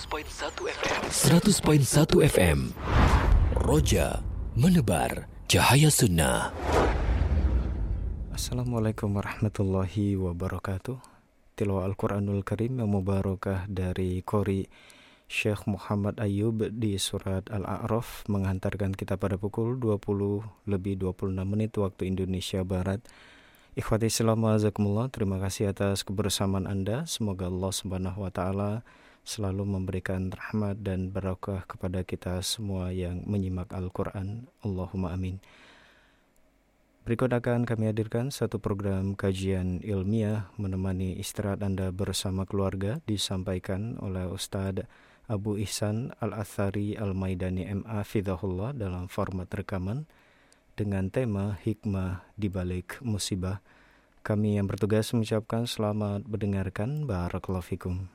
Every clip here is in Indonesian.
100.1 FM. Roja menebar cahaya sunnah. Assalamualaikum warahmatullahi wabarakatuh. Tilawah Al-Quranul Karim yang mubarakah dari Qori Syekh Muhammad Ayub di surat Al-A'raf menghantarkan kita pada pukul 20:26 waktu Indonesia Barat. Ikhwati Islam wa'azakumullah, terima kasih atas kebersamaan Anda. Semoga Allah Subhanahu wa taala selalu memberikan rahmat dan barakah kepada kita semua yang menyimak Al-Quran. Allahumma amin. Berikut akan kami hadirkan satu program kajian ilmiah menemani istirahat Anda bersama keluarga, disampaikan oleh Ustadz Abu Ihsan Al-Athari Al-Maidani MA Fidahullah dalam format rekaman dengan tema hikmah di balik musibah. Kami yang bertugas mengucapkan selamat mendengarkan. Barakallahu fikum.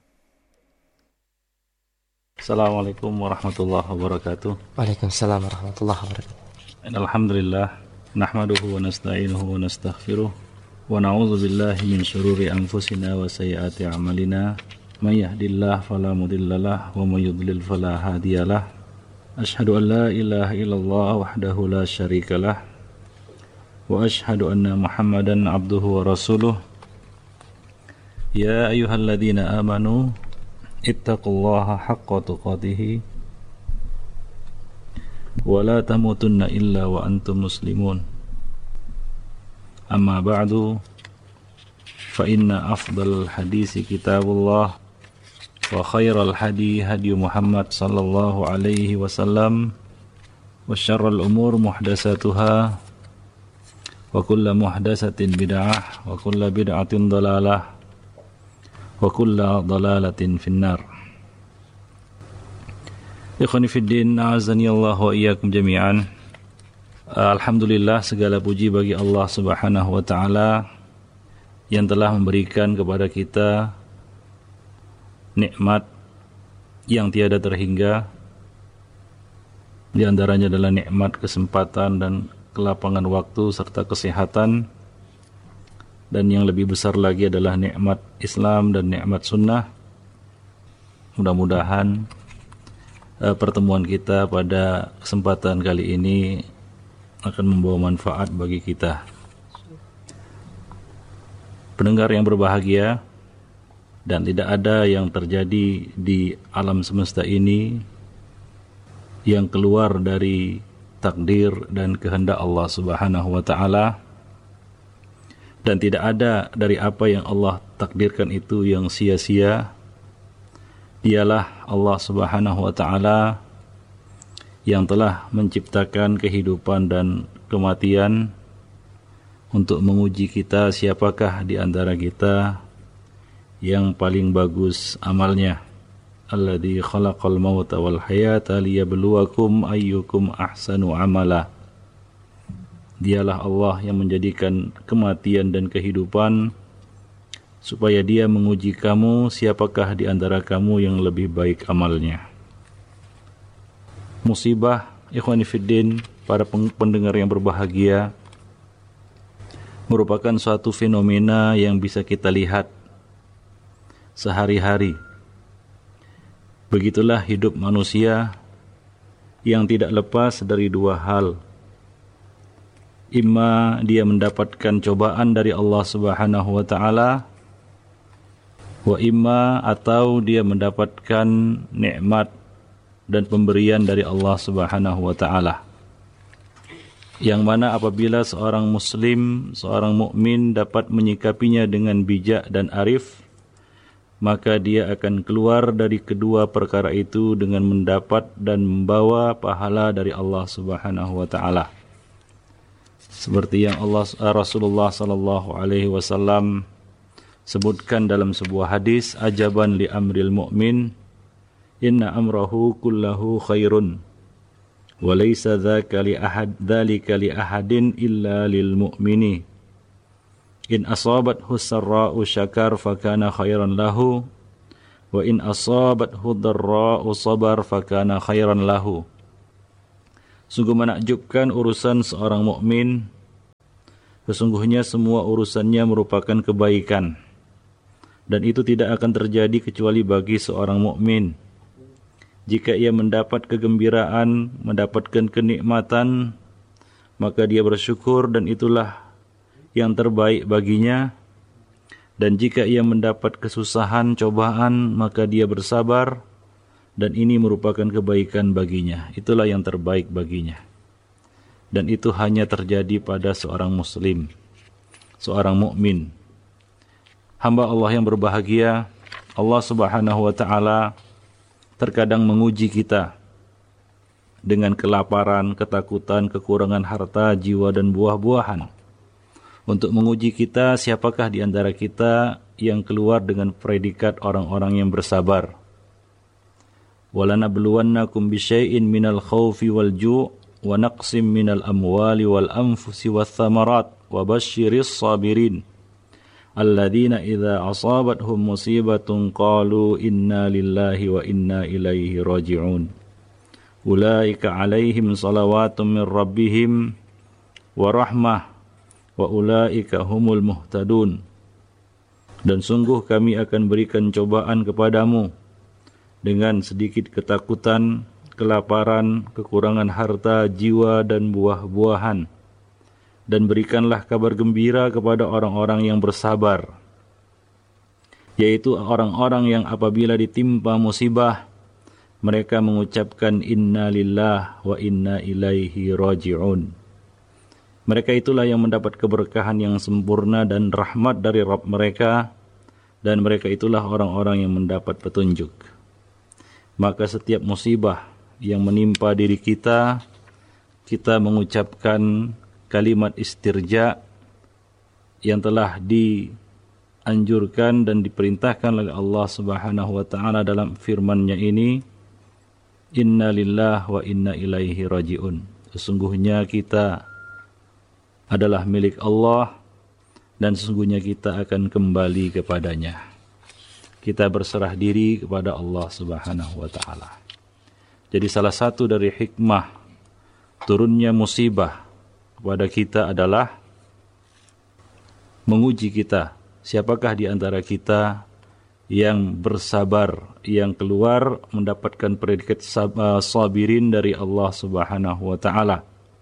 Assalamualaikum warahmatullahi wabarakatuh. Waalaikumsalam warahmatullahi wabarakatuh. Alhamdulillah, nahmaduhu wa nasta'inuhu wa nastaghfiruh wa na'udzu billahi min syururi anfusina wa sayyiati a'malina. May yahdihillahu fala mudhillalah wa may yudlil fala hadiyalah. Asyhadu an la ilaha illallah wahdahu la syarikalah wa asyhadu anna Muhammadan abduhu wa rasuluh. Ya ayyuhalladzina amanu ittaqullaha haqqa tuqatih wa la tamutunna illa wa antum muslimun. Amma ba'du, fa inna afdal hadisi kitabullah wa khairal hadi hadi Muhammad sallallahu alaihi wasallam wa syarrul umur muhdatsatuha wa kullu muhdatsatin bid'ah wa kullu bid'atin dhalalah wa kullu dhalalatin finnar. Ikhwani fiddin, a'azani Allah wa iyyakum jami'an. Alhamdulillah, segala puji bagi Allah Subhanahu wa taala yang telah memberikan kepada kita nikmat yang tiada terhingga. Di antaranya adalah nikmat kesempatan dan kelapangan waktu serta kesehatan. Dan yang lebih besar lagi adalah nikmat Islam dan nikmat sunnah. Mudah-mudahan pertemuan kita pada kesempatan kali ini akan membawa manfaat bagi kita. Pendengar yang berbahagia, dan tidak ada yang terjadi di alam semesta ini yang keluar dari takdir dan kehendak Allah Subhanahu wa taala. Dan tidak ada dari apa yang Allah takdirkan itu yang sia-sia. Dialah Allah Subhanahu wa taala yang telah menciptakan kehidupan dan kematian untuk menguji kita siapakah di antara kita yang paling bagus amalnya. Alladzi khalaqal mauta wal hayata liyabluwakum ayyukum ahsanu amala. Dialah Allah yang menjadikan kematian dan kehidupan supaya Dia menguji kamu siapakah di antara kamu yang lebih baik amalnya. Musibah, ikhwani fiddin, para pendengar yang berbahagia, merupakan suatu fenomena yang bisa kita lihat sehari-hari. Begitulah hidup manusia yang tidak lepas dari dua hal. Imma dia mendapatkan cobaan dari Allah Subhanahu wa taala, wa imma atau dia mendapatkan nikmat dan pemberian dari Allah Subhanahu wa taala. Yang mana apabila seorang muslim, seorang mukmin dapat menyikapinya dengan bijak dan arif, maka dia akan keluar dari kedua perkara itu dengan mendapat dan membawa pahala dari Allah Subhanahu wa taala. Seperti yang Rasulullah sallallahu alaihi wasallam sebutkan dalam sebuah hadis, ajaban li amril mu'min, inna amrahu kullahu khairun wa laysa dzalika li ahadin illa lil mu'mini. In asabathu sarra'u syakar fakana khairan lahu wa in asabathu dharra'u sabar fakana khairan lahu. Sungguh menakjubkan urusan seorang mukmin. Sesungguhnya semua urusannya merupakan kebaikan. Dan itu tidak akan terjadi kecuali bagi seorang mukmin. Jika ia mendapat kegembiraan, mendapatkan kenikmatan, maka dia bersyukur dan itulah yang terbaik baginya. Dan jika ia mendapat kesusahan, cobaan, maka dia bersabar dan ini merupakan kebaikan baginya. Itulah yang terbaik baginya. Dan itu hanya terjadi pada seorang muslim, seorang mukmin. Hamba Allah yang berbahagia, Allah Subhanahu wa taala terkadang menguji kita dengan kelaparan, ketakutan, kekurangan harta, jiwa dan buah-buahan. Untuk menguji kita, siapakah di antara kita yang keluar dengan predikat orang-orang yang bersabar. وَلَنَبْلُوَنَّكُمْ بِشَيْءٍ مِنَ الْخَوْفِ وَالْجُوعِ وَنَقْصٍ مِنَ الْأَمْوَالِ وَالْأَنْفُسِ وَالثَّمَرَاتِ وَبَشِّرِ الصَّابِرِينَ الَّذِينَ إِذَا أَصَابَتْهُمْ مُصِيبَةٌ قَالُوا إِنَّا لِلَّهِ وَإِنَّا إِلَيْهِ رَاجِعُونَ أُولَئِكَ عَلَيْهِمْ صَلَوَاتٌ مِّن رَّبِّهِمْ وَرَحْمَةٌ وَأُولَئِكَ هُمُ الْمُهْتَدُونَ. Dan sungguh kami akan berikan cobaan kepadamu dengan sedikit ketakutan, kelaparan, kekurangan harta, jiwa dan buah-buahan. Dan berikanlah kabar gembira kepada orang-orang yang bersabar, yaitu orang-orang yang apabila ditimpa musibah, mereka mengucapkan inna lillah wa inna ilaihi raji'un. Mereka itulah yang mendapat keberkahan yang sempurna dan rahmat dari Rabb mereka, dan mereka itulah orang-orang yang mendapat petunjuk. Maka setiap musibah yang menimpa diri kita, kita mengucapkan kalimat istirja yang telah dianjurkan dan diperintahkan oleh Allah Subhanahu wa taala dalam firman-Nya ini, inna lillah wa inna ilaihi raji'un. Sesungguhnya kita adalah milik Allah dan sesungguhnya kita akan kembali kepadanya. Kita berserah diri kepada Allah Subhanahu wa taala. Jadi salah satu dari hikmah turunnya musibah kepada kita adalah menguji kita. Siapakah di antara kita yang bersabar, yang keluar mendapatkan predikat sabirin dari Allah Subhanahu wa taala.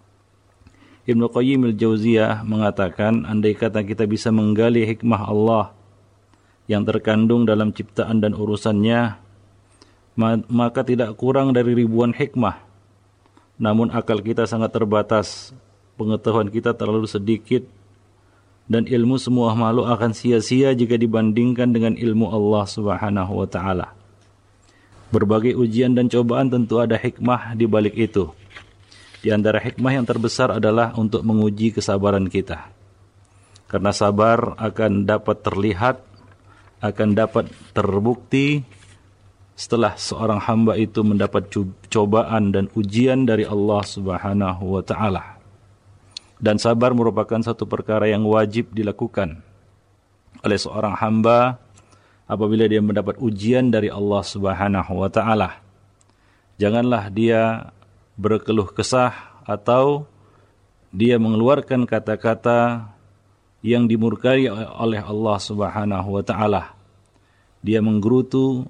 Ibnu Qayyim al-Jauziyah mengatakan, andai kata kita bisa menggali hikmah Allah yang terkandung dalam ciptaan dan urusannya, maka tidak kurang dari ribuan hikmah. Namun akal kita sangat terbatas, pengetahuan kita terlalu sedikit, dan ilmu semua makhluk akan sia-sia jika dibandingkan dengan ilmu Allah Subhanahu wa taala. Berbagai ujian dan cobaan tentu ada hikmah di balik itu. Di antara hikmah yang terbesar adalah untuk menguji kesabaran kita. Karena sabar akan dapat terlihat, akan dapat terbukti setelah seorang hamba itu mendapat cobaan dan ujian dari Allah Subhanahu wa taala. Dan sabar merupakan satu perkara yang wajib dilakukan oleh seorang hamba apabila dia mendapat ujian dari Allah Subhanahu wa taala. Janganlah dia berkeluh kesah atau dia mengeluarkan kata-kata yang dimurkai oleh Allah Subhanahu wa taala. Dia menggerutu,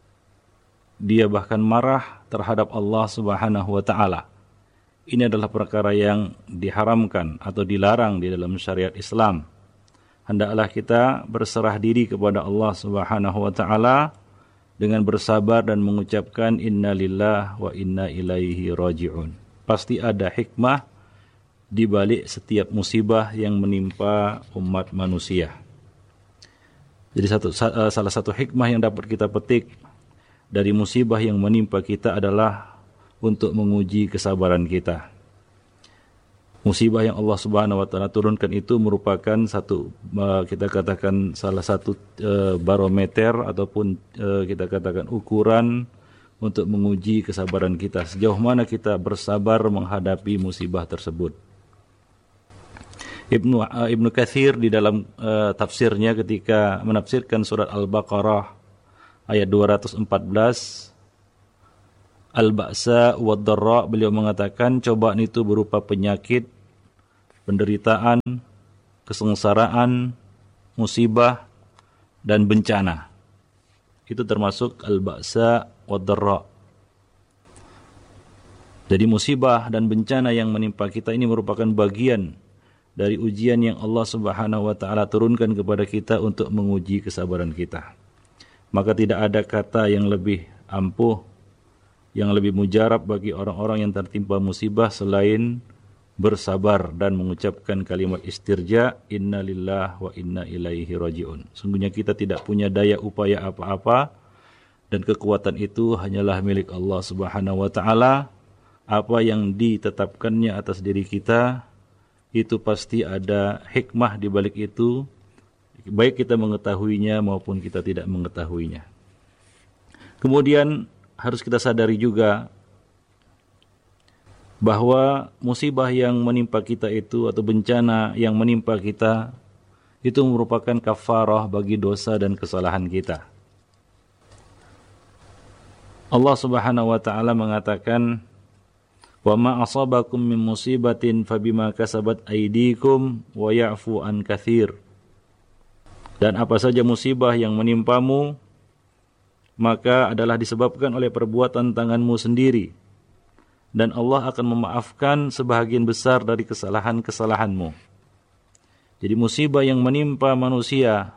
dia bahkan marah terhadap Allah Subhanahu wa taala. Ini adalah perkara yang diharamkan atau dilarang di dalam syariat Islam. Hendaklah kita berserah diri kepada Allah Subhanahu wa taala dengan bersabar dan mengucapkan inna lillah wa inna ilaihi raji'un. Pasti ada hikmah di balik setiap musibah yang menimpa umat manusia. Jadi salah satu hikmah yang dapat kita petik dari musibah yang menimpa kita adalah untuk menguji kesabaran kita. Musibah yang Allah Subhanahu wa taala turunkan itu merupakan satu, kita katakan salah satu barometer ataupun kita katakan ukuran untuk menguji kesabaran kita. Sejauh mana kita bersabar menghadapi musibah tersebut. Ibnu Katsir di dalam tafsirnya ketika menafsirkan surat Al-Baqarah ayat 214, Al-Ba'sa wad-Dharra, beliau mengatakan cobaan itu berupa penyakit, penderitaan, kesengsaraan, musibah, dan bencana. Itu termasuk Al-Ba'sa wad-Dharra. Jadi musibah dan bencana yang menimpa kita ini merupakan bagian dari ujian yang Allah Subhanahu wa taala turunkan kepada kita untuk menguji kesabaran kita. Maka tidak ada kata yang lebih ampuh, yang lebih mujarab bagi orang-orang yang tertimpa musibah selain bersabar dan mengucapkan kalimat istirja, inna lillah wa inna ilaihi raji'un. Sungguhnya kita tidak punya daya upaya apa-apa dan kekuatan itu hanyalah milik Allah Subhanahu wa taala. Apa yang ditetapkannya atas diri kita itu pasti ada hikmah di balik itu, baik kita mengetahuinya maupun kita tidak mengetahuinya. Kemudian harus kita sadari juga bahwa musibah yang menimpa kita itu atau bencana yang menimpa kita itu merupakan kafarah bagi dosa dan kesalahan kita. Allah Subhanahu wa taala mengatakan, "Wa ma asabakum min musibatin fabima kasabat aydikum wa ya'fu an katsir." Dan apa saja musibah yang menimpamu maka adalah disebabkan oleh perbuatan tanganmu sendiri. Dan Allah akan memaafkan sebahagian besar dari kesalahan-kesalahanmu. Jadi musibah yang menimpa manusia,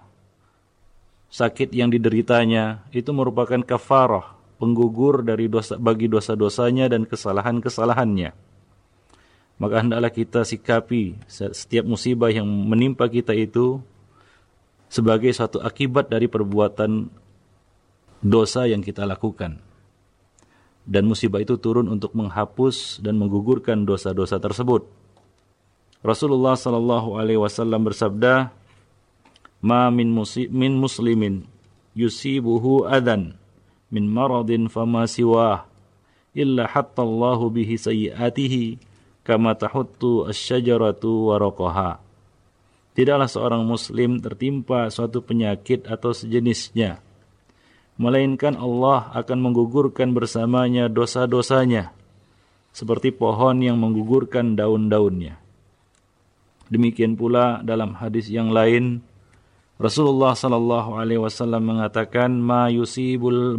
sakit yang dideritanya, itu merupakan kafarah, penggugur dari dosa, bagi dosa-dosanya dan kesalahan-kesalahannya. Maka hendaklah kita sikapi setiap musibah yang menimpa kita itu sebagai suatu akibat dari perbuatan dosa yang kita lakukan. Dan musibah itu turun untuk menghapus dan menggugurkan dosa-dosa tersebut. Rasulullah sallallahu alaihi wasallam bersabda, "Ma min muslimin yusibuhu adan min maradin fama siwah illa hatta Allahu bihi sayyiatihi kama tahuttu asy-syajaratu waraqaha." Tidaklah seorang muslim tertimpa suatu penyakit atau sejenisnya, melainkan Allah akan menggugurkan bersamanya dosa-dosanya, seperti pohon yang menggugurkan daun-daunnya. Demikian pula dalam hadis yang lain, Rasulullah sallallahu alaihi wasallam mengatakan, ma yusibul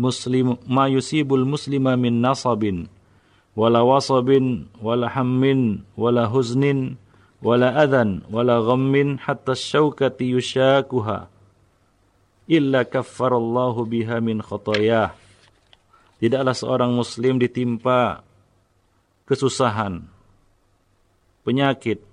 muslima min nasabin, wala wasabin, wala hammin, wala huznin, wala adhan, wala ghammin, hatta syaukati yushakuha, illa kaffarallahu biha min khatayah. Tidaklah seorang muslim ditimpa kesusahan, penyakit,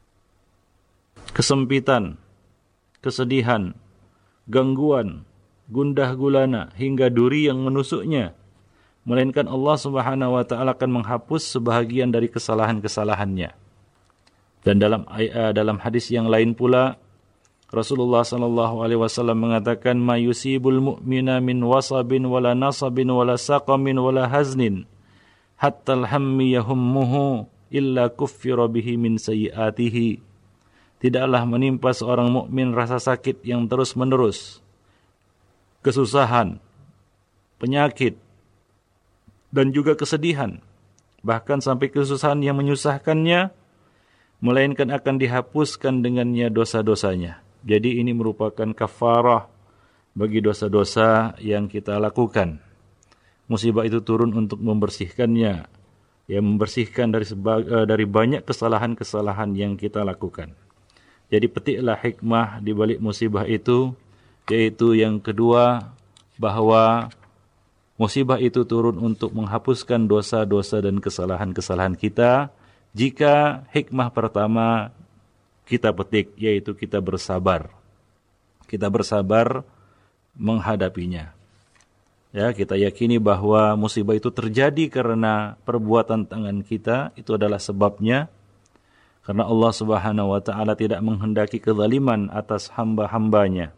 kesempitan, kesedihan, gangguan, gundah gulana, hingga duri yang menusuknya, melainkan Allah Subhanahu wa taala akan menghapus sebahagian dari kesalahan-kesalahannya. Dan dalam hadis yang lain pula, Rasulullah sallallahu alaihi wasallam mengatakan, ma yusibul mu'mina min wasabin wala nasabin wala saqamin wala haznin hatta al-hammi yahummuhu illa kuffira bihi min sayyiatihi. Tidaklah menimpa seorang mukmin rasa sakit yang terus-menerus, kesusahan, penyakit, dan juga kesedihan, bahkan sampai kesusahan yang menyusahkannya, melainkan akan dihapuskan dengannya dosa-dosanya. Jadi ini merupakan kafarah bagi dosa-dosa yang kita lakukan. Musibah itu turun untuk membersihkannya, ya, membersihkan dari banyak kesalahan-kesalahan yang kita lakukan. Jadi petiklah hikmah di balik musibah itu, yaitu yang kedua, bahwa musibah itu turun untuk menghapuskan dosa-dosa dan kesalahan-kesalahan kita. Jika hikmah pertama kita petik, yaitu kita bersabar. Kita bersabar menghadapinya. Ya, kita yakini bahwa musibah itu terjadi karena perbuatan tangan kita, itu adalah sebabnya. Karena Allah Subhanahu wa taala tidak menghendaki kezaliman atas hamba-hambanya.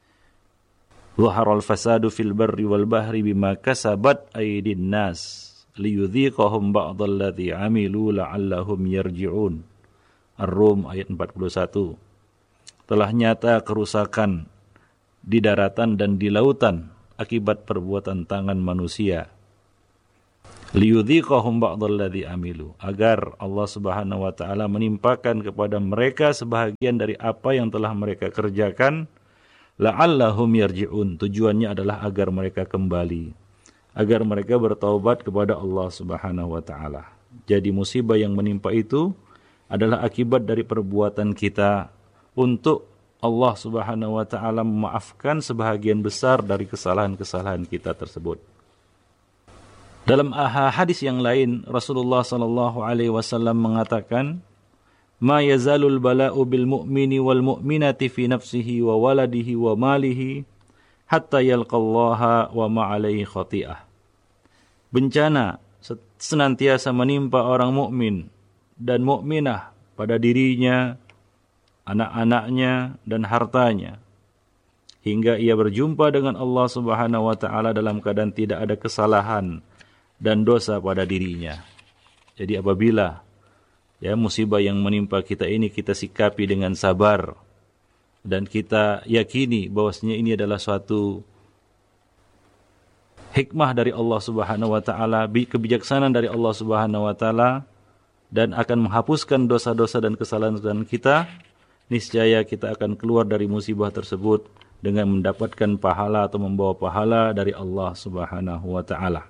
Zaharal fasadu fil barri wal bahri bima kasabat aydin nas liyudhiqahum ba'dalladzi 'amilu la'allahum yarji'un. Ar-Rum ayat 41. Telah nyata kerusakan di daratan dan di lautan akibat perbuatan tangan manusia. Liyudhiqahum ba'dalladzi 'amilu, agar Allah Subhanahu wa taala menimpakan kepada mereka sebahagian dari apa yang telah mereka kerjakan, la'allahum yarji'un. Tujuannya adalah agar mereka kembali, agar mereka bertaubat kepada Allah Subhanahu wa taala. Jadi musibah yang menimpa itu adalah akibat dari perbuatan kita untuk Allah Subhanahu wa taala memaafkan sebahagian besar dari kesalahan-kesalahan kita tersebut. Dalam hadis yang lain Rasulullah sallallahu alaihi wasallam mengatakan, "Ma yazalul bala'u bil mu'mini wal mu'minati fi nafsihi wa waladihi wa malihi hatta yalqallaha wa ma alaihi khati'ah." Bencana senantiasa menimpa orang mukmin dan mukminah pada dirinya, anak-anaknya dan hartanya hingga ia berjumpa dengan Allah Subhanahu wa taala dalam keadaan tidak ada kesalahan dan dosa pada dirinya. Jadi apabila musibah yang menimpa kita ini kita sikapi dengan sabar dan kita yakini bahwasanya ini adalah suatu hikmah dari Allah Subhanahu wa taala, kebijaksanaan dari Allah Subhanahu wa taala dan akan menghapuskan dosa-dosa dan kesalahan kita, niscaya kita akan keluar dari musibah tersebut dengan mendapatkan pahala atau membawa pahala dari Allah Subhanahu wa taala.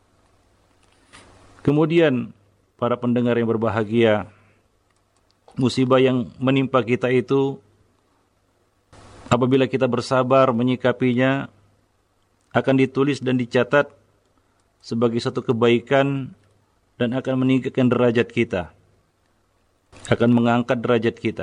Kemudian para pendengar yang berbahagia, musibah yang menimpa kita itu apabila kita bersabar menyikapinya akan ditulis dan dicatat sebagai satu kebaikan dan akan meningkatkan derajat kita, akan mengangkat derajat kita.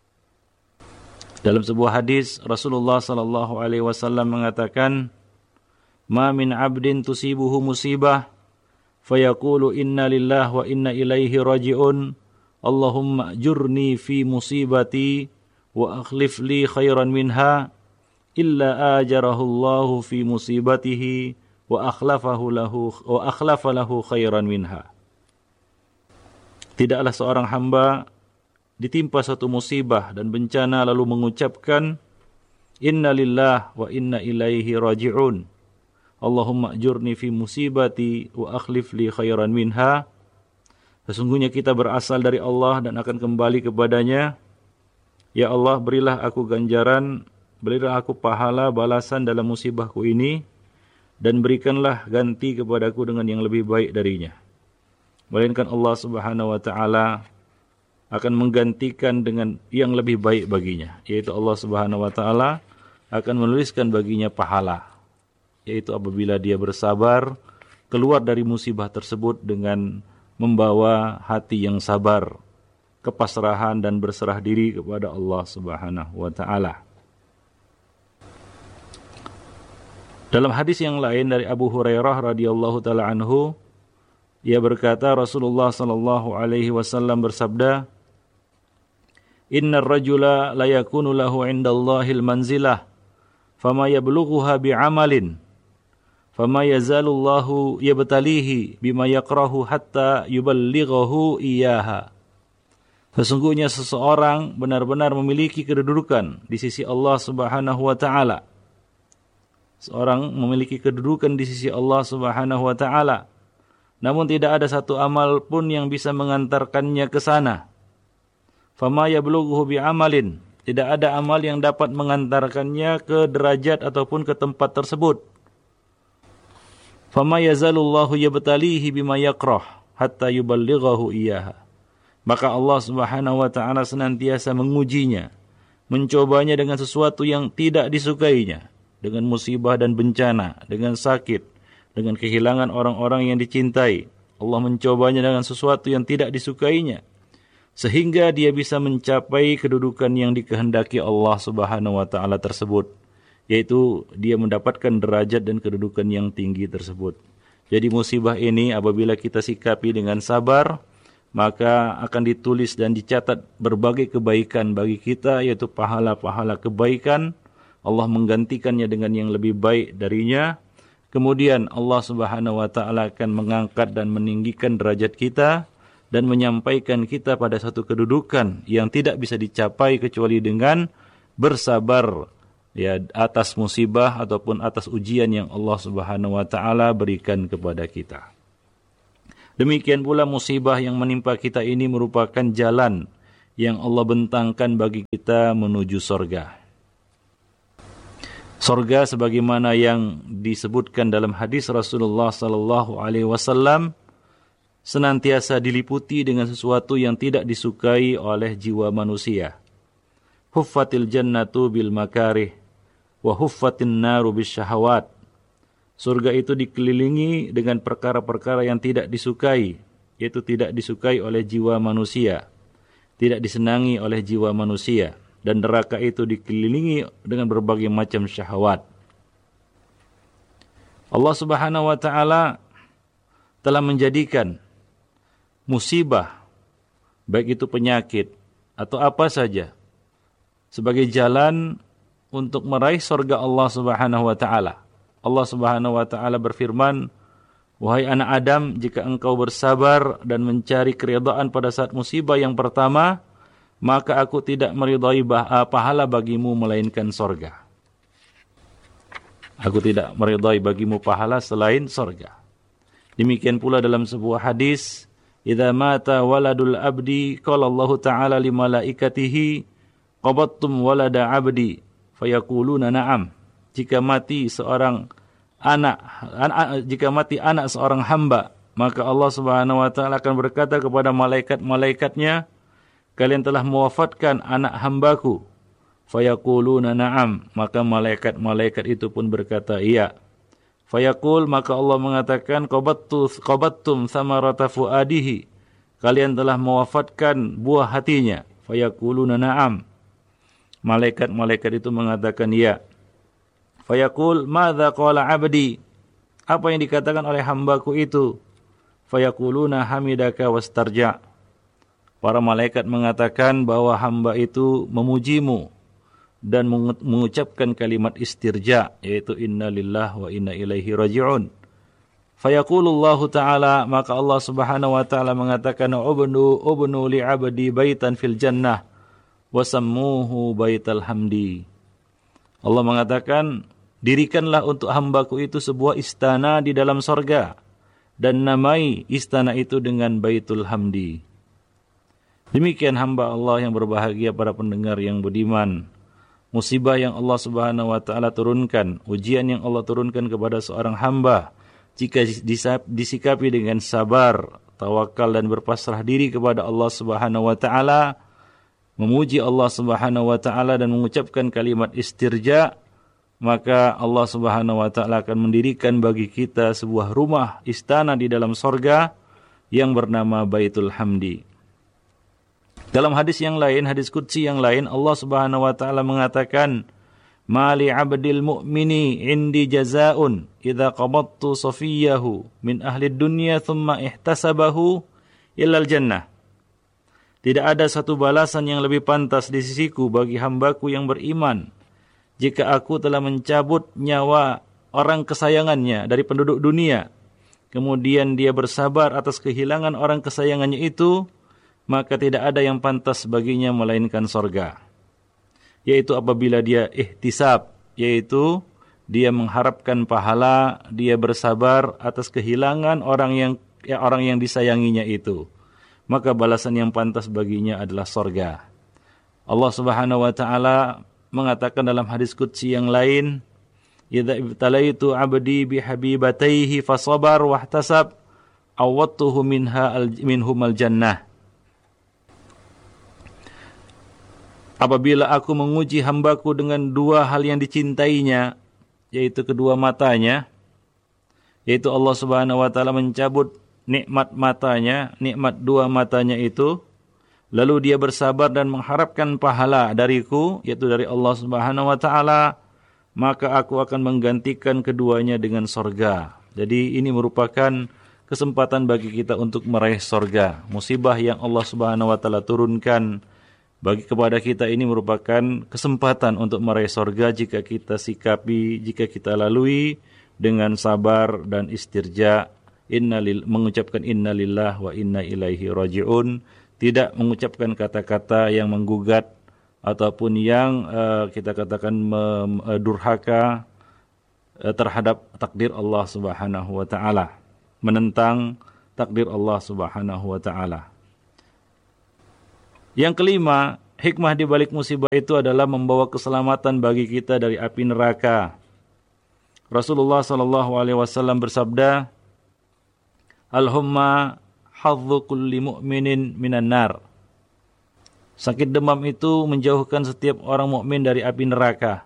Dalam sebuah hadis Rasulullah sallallahu alaihi wasallam mengatakan, "Ma min 'abdin tusibuhu musibah fayaqulu inna lillahi wa inna ilaihi raji'un. Allahumma ajurni fi musibati wa akhlif li khairan minha illa ajarahu Allahu fi musibatihi wa akhlafa lahu khairan minha." Tidaklah seorang hamba ditimpa suatu musibah dan bencana lalu mengucapkan inna lillahi wa inna ilaihi raji'un. Allahumma ajurni fi musibati wa akhlif li khairan minha. Sesungguhnya kita berasal dari Allah dan akan kembali kepadanya. Ya Allah, berilah aku ganjaran, berilah aku pahala balasan dalam musibahku ini, dan berikanlah ganti kepadaku dengan yang lebih baik darinya. Melainkan Allah Subhanahu wa taala akan menggantikan dengan yang lebih baik baginya, yaitu Allah Subhanahu wa taala akan menuliskan baginya pahala, yaitu apabila dia bersabar keluar dari musibah tersebut dengan membawa hati yang sabar, kepasrahan dan berserah diri kepada Allah Subhanahu wa taala. Dalam hadis yang lain dari Abu Hurairah radhiyallahu taala anhu, ia berkata Rasulullah sallallahu alaihi wasallam bersabda, "Innar rajula la yakunu lahu 'indallahil manzilah, fama yablughuha bi'amalin, fama yazalullahu yabtalihi bima yakrahu hatta yuballighahu iyyaha." Sesungguhnya seseorang benar-benar memiliki kedudukan di sisi Allah Subhanahu wa taala. Seorang memiliki kedudukan di sisi Allah Subhanahu wa taala, namun tidak ada satu amal pun yang bisa mengantarkannya ke sana. Fama yablughu bi'amalin, tidak ada amal yang dapat mengantarkannya ke derajat ataupun ke tempat tersebut. Fama yazalullahu yabtalihi bima yakrah hatta yuballighahu iyyaha. Maka Allah Subhanahu wa taala senantiasa mengujinya, mencobanya dengan sesuatu yang tidak disukainya, dengan musibah dan bencana, dengan sakit, dengan kehilangan orang-orang yang dicintai. Allah mencobanya dengan sesuatu yang tidak disukainya, sehingga dia bisa mencapai kedudukan yang dikehendaki Allah Subhanahu wa taala tersebut, yaitu dia mendapatkan derajat dan kedudukan yang tinggi tersebut. Jadi musibah ini apabila kita sikapi dengan sabar, maka akan ditulis dan dicatat berbagai kebaikan bagi kita, yaitu pahala-pahala kebaikan. Allah menggantikannya dengan yang lebih baik darinya. Kemudian Allah Subhanahu wa taala akan mengangkat dan meninggikan derajat kita dan menyampaikan kita pada satu kedudukan yang tidak bisa dicapai kecuali dengan bersabar atas musibah ataupun atas ujian yang Allah Subhanahu wa taala berikan kepada kita. Demikian pula musibah yang menimpa kita ini merupakan jalan yang Allah bentangkan bagi kita menuju sorga. Sorga sebagaimana yang disebutkan dalam hadis Rasulullah sallallahu alaihi wasallam, senantiasa diliputi dengan sesuatu yang tidak disukai oleh jiwa manusia. Huffatil jannatu bil makarih wa huffatin naru bis syahawat. Surga itu dikelilingi dengan perkara-perkara yang tidak disukai, yaitu tidak disukai oleh jiwa manusia, tidak disenangi oleh jiwa manusia, dan neraka itu dikelilingi dengan berbagai macam syahwat. Allah Subhanahu wa taala telah menjadikan musibah, baik itu penyakit atau apa saja, sebagai jalan untuk meraih surga Allah Subhanahu wa taala. Allah Subhanahu wa taala berfirman, "Wahai anak Adam, jika engkau bersabar dan mencari keridhaan pada saat musibah yang pertama, maka aku tidak meridai pahala bagimu melainkan surga." Aku tidak meridai bagimu pahala selain surga. Demikian pula dalam sebuah hadis, "Idza mata waladul abdi, qala Allah Ta'ala li malaikatihi, qabattum walada abdi?" Fayaquluna na'am. Jika mati anak seorang hamba, maka Allah Subhanahu wa taala akan berkata kepada malaikat-malaikatnya, "Kalian telah mewafatkan anak hambaku." Fayaquluna na'am. Maka malaikat-malaikat itu pun berkata, "Iya." Fayaqul, maka Allah mengatakan, "Qabattum thamarata fuadihi." Kalian telah mewafatkan buah hatinya. Fayaquluna na'am. Malaikat-malaikat itu mengatakan, "Ya." Fayaqul, "Madza qala 'abdi?" Apa yang dikatakan oleh hambaku itu? Fayaquluna hamidaka wastarja'. Para malaikat mengatakan bahwa hamba itu memujimu dan mengucapkan kalimat istirja, yaitu inna lillahi wa inna ilaihi raji'un. Fayaqulullahu ta'ala, maka Allah Subhanahu wa ta'ala mengatakan, ubnu li 'abdi baitan fil jannah wa sammuhu baital hamdi. Allah mengatakan, dirikanlah untuk hambaku itu sebuah istana di dalam sorga, dan namai istana itu dengan Baitul Hamdi. Demikian hamba Allah yang berbahagia, para pendengar yang budiman. Musibah yang Allah Subhanahu wa taala turunkan, ujian yang Allah turunkan kepada seorang hamba, jika disikapi dengan sabar, tawakal dan berpasrah diri kepada Allah Subhanahu wa taala, memuji Allah Subhanahu wa taala dan mengucapkan kalimat istirja, maka Allah Subhanahu wa taala akan mendirikan bagi kita sebuah rumah istana di dalam sorga yang bernama Baitul Hamdi. Dalam hadis yang lain, hadis qudsi yang lain, Allah Subhanahu wa taala mengatakan, "Mali 'abdil mu'mini 'indi jazaa'un idza qabattu safiyahu min ahli dunya thumma ihtasabahu illal jannah." Tidak ada satu balasan yang lebih pantas di sisiku bagi hambaku yang beriman jika aku telah mencabut nyawa orang kesayangannya dari penduduk dunia, kemudian dia bersabar atas kehilangan orang kesayangannya itu, maka tidak ada yang pantas baginya melainkan sorga. Yaitu apabila dia ihtisab, yaitu dia mengharapkan pahala, dia bersabar atas kehilangan orang yang disayanginya itu, maka balasan yang pantas baginya adalah sorga. Allah Subhanahu wa ta'ala mengatakan dalam hadis qudsi yang lain, "Idza ibtalaitu 'abdi bihabibataihi fasabar wahtasab, awwadtuhu minhumal jannah." Apabila aku menguji hambaku dengan dua hal yang dicintainya, yaitu kedua matanya, yaitu Allah Subhanahu wa taala mencabut nikmat matanya, nikmat dua matanya itu, lalu dia bersabar dan mengharapkan pahala dariku, yaitu dari Allah Subhanahu wa ta'ala, maka aku akan menggantikan keduanya dengan sorga. Jadi ini merupakan kesempatan bagi kita untuk meraih sorga. Musibah yang Allah Subhanahu wa ta'ala turunkan bagi kepada kita ini merupakan kesempatan untuk meraih sorga jika kita sikapi, jika kita lalui dengan sabar dan istirja, mengucapkan inna lillahi wa inna ilaihi raji'un, tidak mengucapkan kata-kata yang menggugat ataupun yang kita katakan durhaka terhadap takdir Allah Subhanahu wa taala, menentang takdir Allah Subhanahu wa taala. Yang kelima, hikmah di balik musibah itu adalah membawa keselamatan bagi kita dari api neraka. Rasulullah sallallahu alaihi wasallam bersabda, "Allahumma hadzu kulli mu'minin minan nar. Sakit demam itu menjauhkan setiap orang mukmin dari api neraka.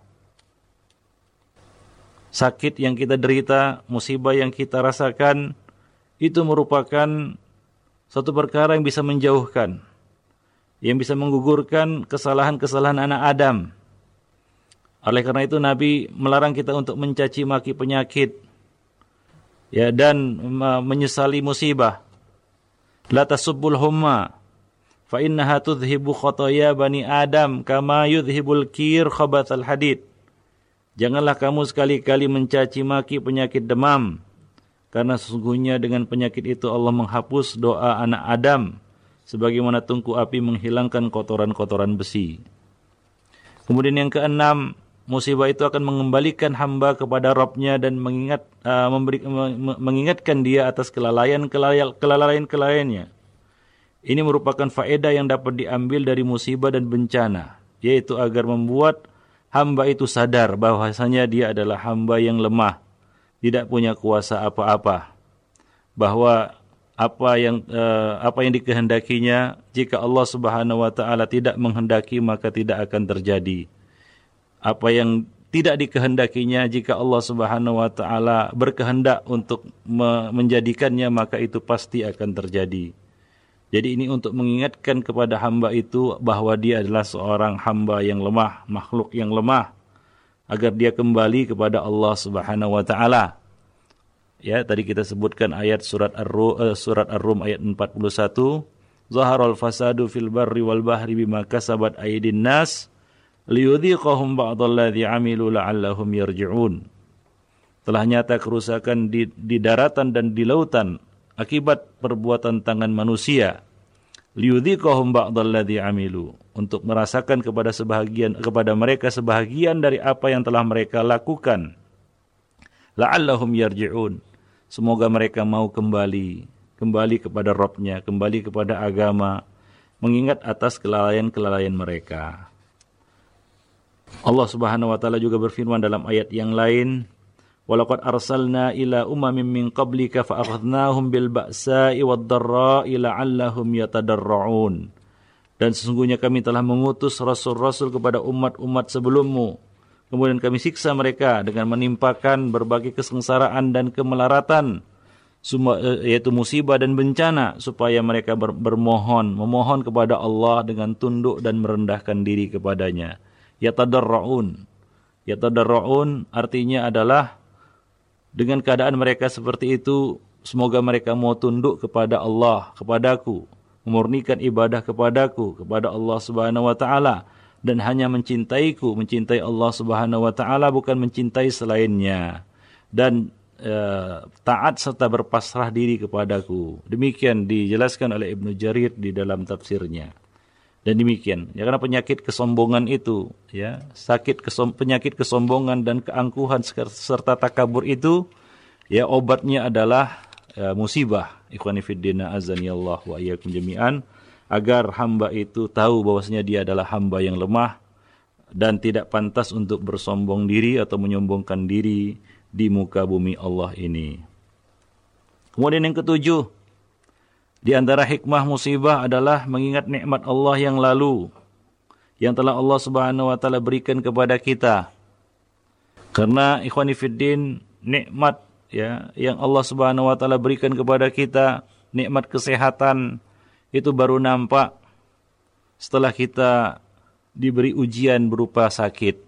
Sakit yang kita derita, musibah yang kita rasakan, itu merupakan suatu perkara yang bisa menjauhkan, yang bisa menggugurkan kesalahan-kesalahan anak Adam. Oleh karena itu Nabi melarang kita untuk mencaci maki penyakit, ya, dan menyesali musibah. La tasubbul humma fa innaha tudhibu khotoya bani Adam kama yudhibul kir khabathal hadid. Janganlah kamu sekali-kali mencaci maki penyakit demam, karena sesungguhnya dengan penyakit itu Allah menghapus doa anak Adam sebagaimana tungku api menghilangkan kotoran-kotoran besi. Kemudian yang keenam, musibah itu akan mengembalikan hamba kepada Rabb-nya dan mengingatkan dia atas kelalaian-kelalaiannya. Ini merupakan faedah yang dapat diambil dari musibah dan bencana, yaitu agar membuat hamba itu sadar bahwasanya dia adalah hamba yang lemah, tidak punya kuasa apa-apa, bahwa apa yang dikehendakinya, jika Allah Subhanahu wa taala tidak menghendaki maka tidak akan terjadi. Apa yang tidak dikehendakinya, jika Allah Subhanahu wa taala berkehendak untuk menjadikannya, maka itu pasti akan terjadi. Jadi ini untuk mengingatkan kepada hamba itu bahwa dia adalah seorang hamba yang lemah, makhluk yang lemah, agar dia kembali kepada Allah Subhanahu wa taala. Ya, tadi kita sebutkan ayat surat Ar-Rum ayat 41, Zaharal fasadu fil barri wal bahri bima kasabat aydin nas liyudhiqahum ba'dalladzi 'amilu la'allahum yarji'un. Telah nyata kerusakan di daratan dan di lautan akibat perbuatan tangan manusia. Liyudhiqahum ba'dalladzi 'amilu, untuk merasakan kepada mereka sebahagian dari apa yang telah mereka lakukan. La'allahum yarji'un, semoga mereka mau kembali kepada Rabb-nya, kembali kepada agama, mengingat atas kelalaian-kelalaian mereka. Allah Subhanahu wa taala juga berfirman dalam ayat yang lain, "Walaqad arsalna ila umamin min qablika fa akhadnahum bil ba'sa'i wad dharra'i la'allahum yatadarra'un." Dan sesungguhnya kami telah mengutus rasul-rasul kepada umat-umat sebelummu, kemudian kami siksa mereka dengan menimpakan berbagai kesengsaraan dan kemelaratan, yaitu musibah dan bencana, supaya mereka memohon kepada Allah dengan tunduk dan merendahkan diri kepadanya. Yatadarra'un artinya adalah dengan keadaan mereka seperti itu, semoga mereka mau tunduk kepada Allah, kepadaku, memurnikan ibadah kepadaku, kepada Allah Subhanahu wa taala, dan hanya mencintai Allah Subhanahu wa taala, bukan mencintai selainnya, dan taat serta berpasrah diri kepadaku. Demikian dijelaskan oleh Ibnu Jarir di dalam tafsirnya. Dan demikian, ya, karena penyakit kesombongan itu, ya, penyakit kesombongan dan keangkuhan serta takabur itu, ya, obatnya adalah musibah. Ikhwani fiddin, azanillah wa iyyakum jami'an, agar hamba itu tahu bahwasanya dia adalah hamba yang lemah dan tidak pantas untuk bersombong diri atau menyombongkan diri di muka bumi Allah ini. Kemudian yang ketujuh, di antara hikmah musibah adalah mengingat nikmat Allah yang lalu, yang telah Allah Subhanahu wa taala berikan kepada kita. Karena ikhwani fiddin, nikmat, ya, yang Allah Subhanahu wa taala berikan kepada kita, nikmat kesehatan, itu baru nampak setelah kita diberi ujian berupa sakit.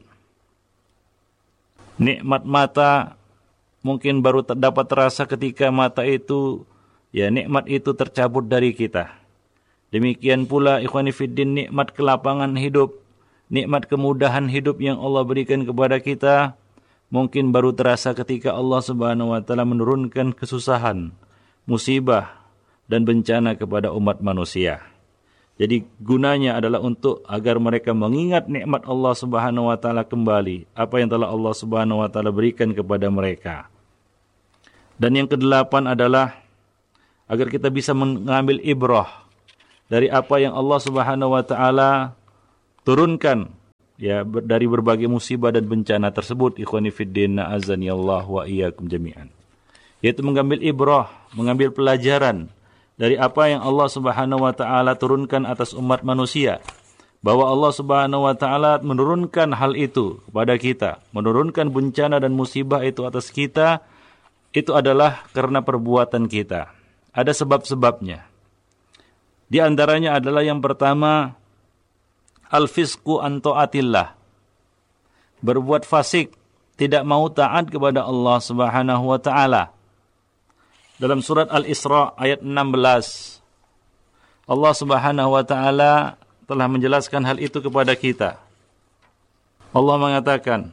Nikmat mata mungkin baru dapat terasa ketika mata itu, ya, nikmat itu tercabut dari kita. Demikian pula ikhwani fiddin, nikmat kelapangan hidup, nikmat kemudahan hidup yang Allah berikan kepada kita, mungkin baru terasa ketika Allah Subhanahu wa taala menurunkan kesusahan, musibah dan bencana kepada umat manusia. Jadi gunanya adalah untuk agar mereka mengingat nikmat Allah Subhanahu wa taala kembali, apa yang telah Allah Subhanahu wa taala berikan kepada mereka. Dan yang kedelapan adalah agar kita bisa mengambil ibrah dari apa yang Allah Subhanahu wa taala turunkan, ya, dari berbagai musibah dan bencana tersebut. Ikhwani fiddin, azanillah wa iyyakum jami'an. Yaitu mengambil ibrah, mengambil pelajaran dari apa yang Allah Subhanahu wa taala turunkan atas umat manusia, bahwa Allah Subhanahu wa taala menurunkan hal itu kepada kita, menurunkan bencana dan musibah itu atas kita, itu adalah karena perbuatan kita. Ada sebab-sebabnya. Di antaranya adalah yang pertama, al-fisqu an ta'atillah. Berbuat fasik, tidak mau taat kepada Allah Subhanahu wa taala. Dalam surat Al-Isra ayat 16, Allah Subhanahu wa taala telah menjelaskan hal itu kepada kita. Allah mengatakan,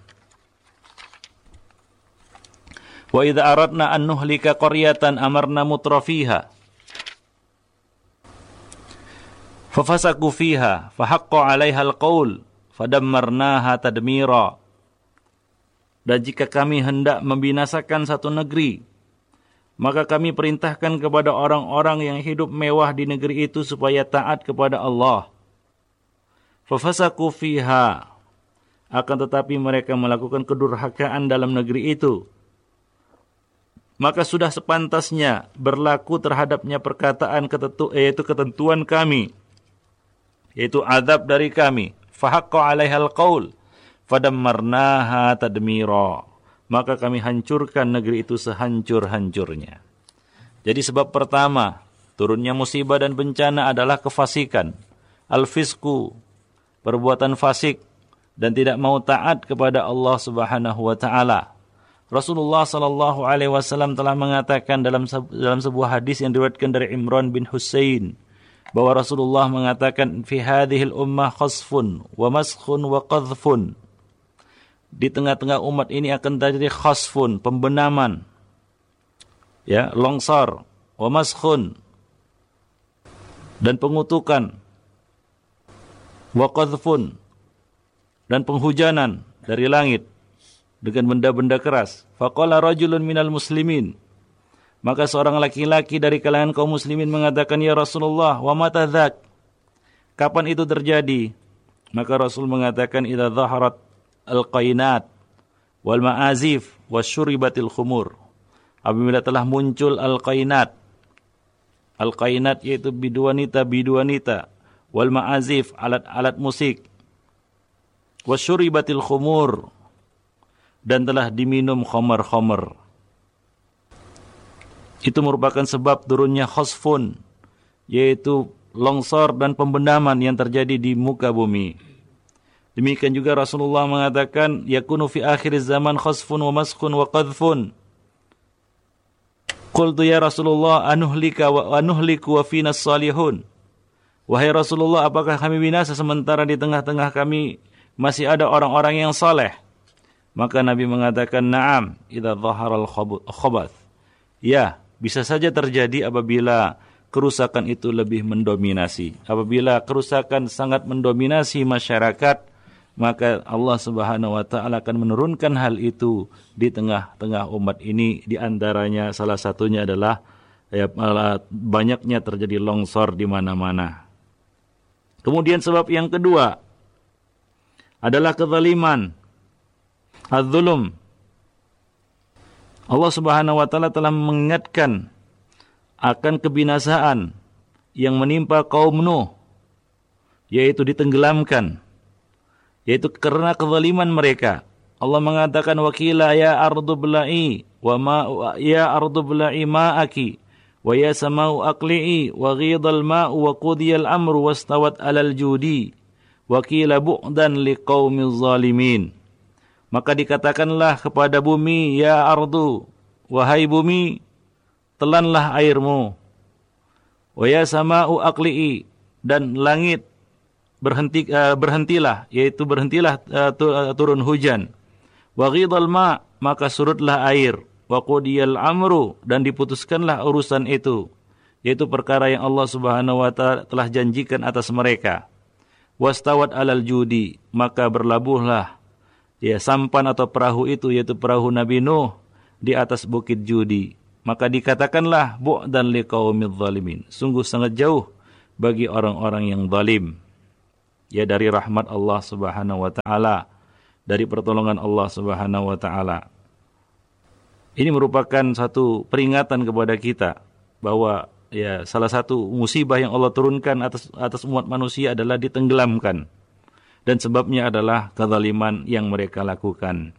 "Wa idza aradna an nuhlika qaryatan amarna mutrafiha fafasaku fiha fahaqqa 'alaiha al-qaul fadammarnaha tadmira." Dan jika kami hendak membinasakan satu negeri, maka kami perintahkan kepada orang-orang yang hidup mewah di negeri itu supaya taat kepada Allah. Fafasaku fiha, akan tetapi mereka melakukan kedurhakaan dalam negeri itu. Maka sudah sepantasnya berlaku terhadapnya perkataan yaitu ketentuan kami, yaitu azab dari kami. Fahaqqa 'alaihal qaul fadammarnaha tadmira. Maka kami hancurkan negeri itu sehancur-hancurnya. Jadi sebab pertama, turunnya musibah dan bencana adalah kefasikan. Al-fisku, perbuatan fasik, dan tidak mau taat kepada Allah Subhanahu wa taala. Rasulullah sallallahu alaihi wasallam telah mengatakan dalam sebuah hadis yang diriwayatkan dari Imran bin Husain, bahwa Rasulullah mengatakan, fi hadhil ummah khasfun wa maskhun wa qadhfun. Di tengah-tengah umat ini akan terjadi khasfun, pembenaman, ya, longsor, wa maskhun, dan pengutukan, wa qadhfun, dan penghujanan dari langit dengan benda-benda keras. Faqala rajulun minal muslimin, maka seorang laki-laki dari kalangan kaum muslimin mengatakan, ya Rasulullah, wa mata dzak, kapan itu terjadi? Maka Rasul mengatakan, idza zaharat al-qainat wal ma'azif wasyuribatil khumur. Apabila telah muncul al-qainat, al-qainat yaitu biduanita, wal ma'azif, alat-alat musik, wasyuribatil khumur, dan telah diminum khamar-khamar. Itu merupakan sebab turunnya khasfun, yaitu longsor dan pembenaman yang terjadi di muka bumi. Demikian juga Rasulullah mengatakan, yakunu fi akhir zaman khasfun wa maskhun wa qadhfun. Qultu ya Rasulullah, anuhlika wa anuhliku wa fina salihun. Wahai Rasulullah, apakah kami binasa sementara di tengah-tengah kami masih ada orang-orang yang saleh? Maka Nabi mengatakan, na'am, idza dhaharal khabath. Ya, bisa saja terjadi apabila kerusakan itu lebih mendominasi. Apabila kerusakan sangat mendominasi masyarakat, maka Allah Subhanahu wa taala akan menurunkan hal itu di tengah-tengah umat ini. Di antaranya salah satunya adalah banyaknya terjadi longsor di mana-mana. Kemudian sebab yang kedua adalah kezaliman, az-zulm. Allah Subhanahu wa taala telah mengingatkan akan kebinasaan yang menimpa kaum Nuh, yaitu ditenggelamkan, yaitu karena kezaliman mereka. Allah mengatakan, wakila ya ardu bla'i wa ma ya ardu bla'i ma'aki wa ya samau aqli'i wa ghidal ma'u wa qudiyal amru wastawat 'alal judi wa qila bu'dan liqaumiz zalimin. Maka dikatakanlah kepada bumi, ya ardu, wahai bumi, telanlah airmu. Wa ya samau aqli'i, dan langit berhentilah, yaitu berhentilah turun hujan. Wa ghidal ma, maka surutlah air. Wa qudiyal amru, dan diputuskanlah urusan itu, yaitu perkara yang Allah Subhanahu wa taala telah janjikan atas mereka. Wastawat 'alal judi, maka berlabuhlah sampan atau perahu itu, yaitu perahu Nabi Nuh, di atas bukit Judi. Maka dikatakanlah bu'dan liqaumidz zalimin, sungguh sangat jauh bagi orang-orang yang zalim. Ya, dari rahmat Allah Subhanahu wa taala, dari pertolongan Allah Subhanahu wa taala. Ini merupakan satu peringatan kepada kita bahwa ya salah satu musibah yang Allah turunkan atas umat manusia adalah ditenggelamkan. Dan sebabnya adalah kezaliman yang mereka lakukan.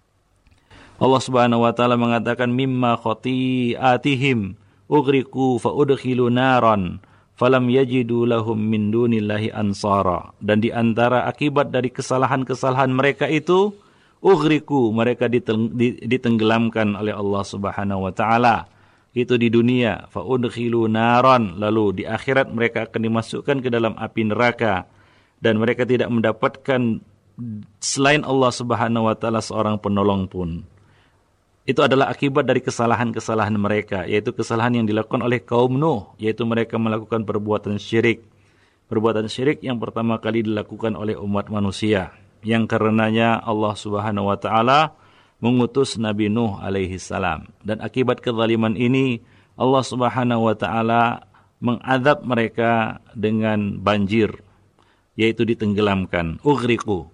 Allah Subhanahu wa taala mengatakan mimma khati'atihim ughriqu fa udkhilu naran falam yajidu lahum min dunillahi ansara. Dan di antara akibat dari kesalahan-kesalahan mereka itu ughriqu, mereka ditenggelamkan oleh Allah Subhanahu wa taala. Itu di dunia, fa udkhilu naran, lalu di akhirat mereka akan dimasukkan ke dalam api neraka. Dan mereka tidak mendapatkan selain Allah Subhanahu wa taala seorang penolong pun. Itu adalah akibat dari kesalahan-kesalahan mereka, yaitu kesalahan yang dilakukan oleh kaum Nuh, yaitu mereka melakukan perbuatan syirik. Perbuatan syirik yang pertama kali dilakukan oleh umat manusia, yang karenanya Allah Subhanahu wa taala mengutus Nabi Nuh alaihi salam. Dan akibat kezaliman ini Allah Subhanahu wa taala mengadab mereka dengan banjir, yaitu ditenggelamkan, ughriqu.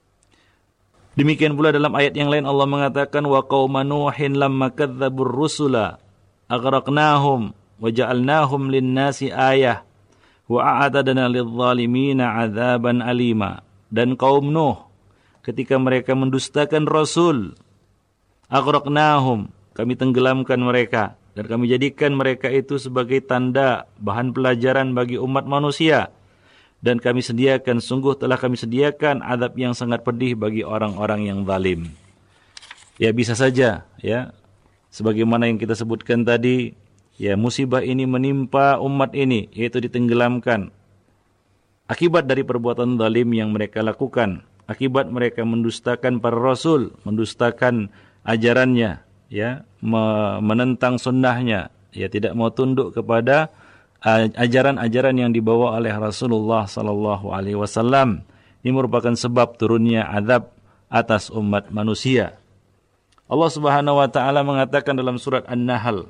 Demikian pula dalam ayat yang lain Allah mengatakan wa qauma nuhin lamma kadzdzabur rusula aghraqnahum wa ja'alnahum lin-nasi ayah wa a'tadna lidh-dhalimina 'adzaban alima. Dan kaum Nuh ketika mereka mendustakan Rasul, aghraqnahum, kami tenggelamkan mereka dan kami jadikan mereka itu sebagai tanda bahan pelajaran bagi umat manusia. Dan kami sediakan, sungguh telah kami sediakan azab yang sangat pedih bagi orang-orang yang zalim. Ya bisa saja, ya, sebagaimana yang kita sebutkan tadi, ya musibah ini menimpa umat ini, yaitu ditenggelamkan. Akibat dari perbuatan zalim yang mereka lakukan, akibat mereka mendustakan para rasul, mendustakan ajarannya, ya, menentang sunnahnya, ya tidak mau tunduk kepada ajaran-ajaran yang dibawa oleh Rasulullah sallallahu alaihi wasallam. Ini merupakan sebab turunnya azab atas umat manusia. Allah Subhanahu wa taala mengatakan dalam surat An-Nahl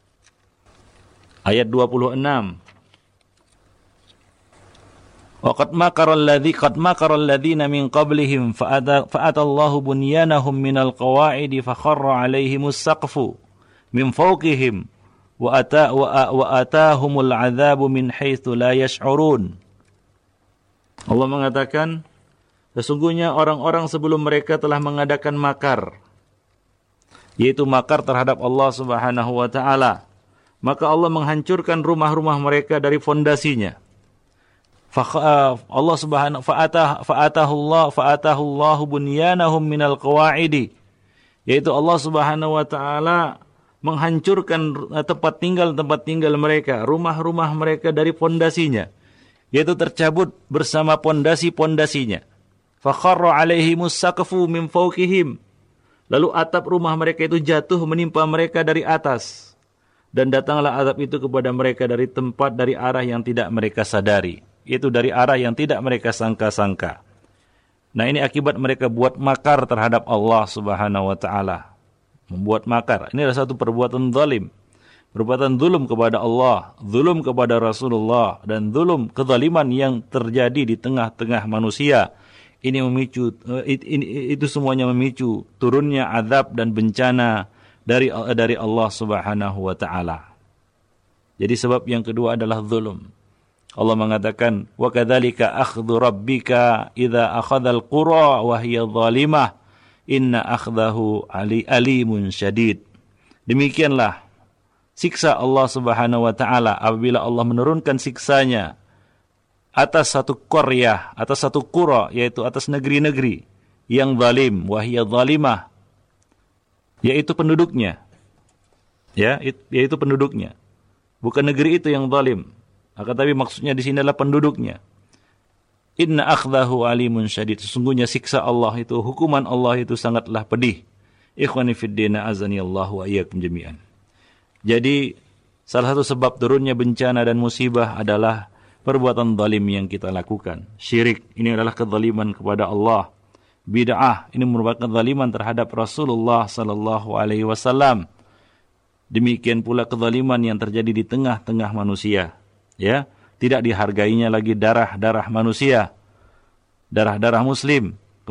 ayat 26, wa qad makara alladhina min qablihim fa'atallahu bunyanahum minal qawa'idi fa kharra 'alaihimus saqfu min fawqihim wa atahumul 'adzabu min haitsu la yash'urun. Allah mengatakan, sesungguhnya orang-orang sebelum mereka telah mengadakan makar, yaitu makar terhadap Allah Subhanahu wa taala. Maka Allah menghancurkan rumah-rumah mereka dari fondasinya. Allah Subhanahu fa'atahullahu bunyanahum minal qawa'idi, yaitu Allah Subhanahu wa taala menghancurkan tempat tinggal mereka, rumah-rumah mereka dari pondasinya, yaitu tercabut bersama pondasi-pondasinya. Fa kharra 'alaihimus saqfu min fawqihim, lalu atap rumah mereka itu jatuh menimpa mereka dari atas, dan datanglah azab itu kepada mereka dari tempat, dari arah yang tidak mereka sadari, yaitu dari arah yang tidak mereka sangka-sangka. Nah, ini akibat mereka buat makar terhadap Allah Subhanahu wa taala. Membuat makar, ini adalah satu perbuatan zalim, perbuatan zulum kepada Allah, zulum kepada Rasulullah, dan zulum, kezaliman yang terjadi di tengah-tengah manusia. Ini memicu, itu semuanya memicu turunnya azab dan bencana dari Allah Subhanahu wa taala. Jadi sebab yang kedua adalah zulum. Allah mengatakan, wa kadzalika akhdhu rabbika idza akhadzal qura wa hiya zalimah inna akhdahu alimun syadid. Demikianlah siksa Allah Subhanahu wa taala apabila Allah menurunkan siksanya atas satu qaryah, atas satu qura, yaitu atas negeri-negeri yang zalim, wahiyya zalimah, yaitu penduduknya. Ya, yaitu penduduknya. Bukan negeri itu yang zalim, akan tapi maksudnya di sini adalah penduduknya. Inna akhdahu alimun syadid. Sesungguhnya siksa Allah itu, hukuman Allah itu sangatlah pedih. Ikhwani fid din, azanillahu wa iyyakum jami'an. Jadi salah satu sebab turunnya bencana dan musibah adalah perbuatan zalim yang kita lakukan. Syirik, ini adalah kezaliman kepada Allah. Bid'ah, ini merupakan kezaliman terhadap Rasulullah sallallahu alaihi wasallam. Demikian pula kezaliman yang terjadi di tengah-tengah manusia, ya. Tidak dihargainya lagi darah-darah manusia, darah-darah muslim,